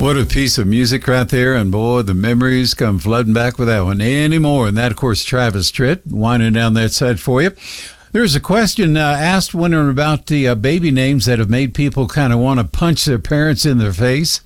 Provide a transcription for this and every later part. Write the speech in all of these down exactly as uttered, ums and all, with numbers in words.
What a piece of music right there. And boy, the memories come flooding back with that one anymore. And that, of course, Travis Tritt winding down that side for you. There's a question uh, asked wondering about the uh, baby names that have made people kind of want to punch their parents in their face.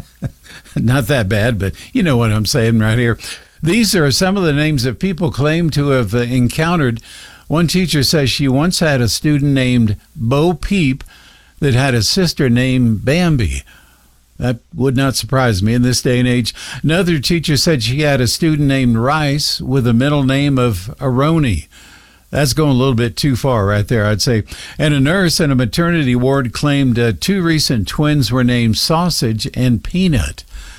Not that bad, but you know what I'm saying right here. These are some of the names that people claim to have uh, encountered. One teacher says she once had a student named Bo Peep that had a sister named Bambi. That would not surprise me in this day and age. Another teacher said she had a student named Rice with a middle name of Aroni. That's going a little bit too far right there, I'd say. And a nurse in a maternity ward claimed uh, two recent twins were named Sausage and Peanut.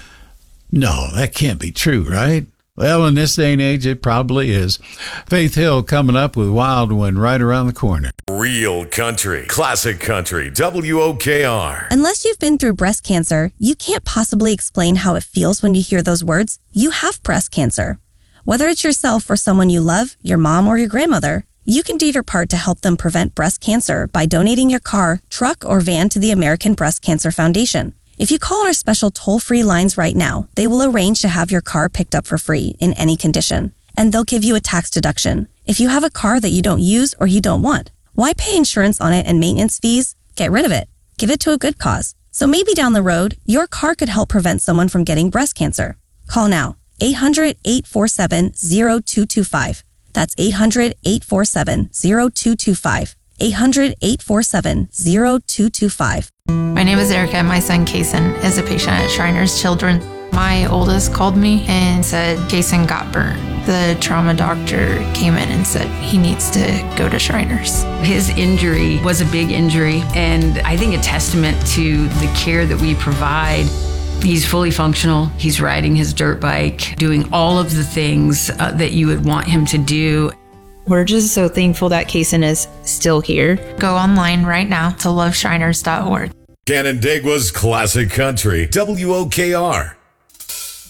No, that can't be true, right? Well, in this day and age, it probably is. Faith Hill coming up with Wild One right around the corner. Real country, classic country, W O K R. Unless you've been through breast cancer, you can't possibly explain how it feels when you hear those words. You have breast cancer. Whether it's yourself or someone you love, your mom or your grandmother, you can do your part to help them prevent breast cancer by donating your car, truck, or van to the American Breast Cancer Foundation. If you call our special toll-free lines right now, they will arrange to have your car picked up for free in any condition, and they'll give you a tax deduction. If you have a car that you don't use or you don't want, why pay insurance on it and maintenance fees? Get rid of it. Give it to a good cause. So maybe down the road, your car could help prevent someone from getting breast cancer. Call now. eight hundred, eight four seven, zero two two five. That's eight hundred, eight four seven, zero two two five. eight hundred, eight four seven, zero two two five. My name is Erica. My son, Kason, is a patient at Shriners Children. My oldest called me and said Kason got burnt. The trauma doctor came in and said he needs to go to Shriners. His injury was a big injury, and I think a testament to the care that we provide. He's fully functional. He's riding his dirt bike, doing all of the things uh, that you would want him to do. We're just so thankful that Kason is still here. Go online right now to love shriners dot org. Canandaigua's classic country, W O K R.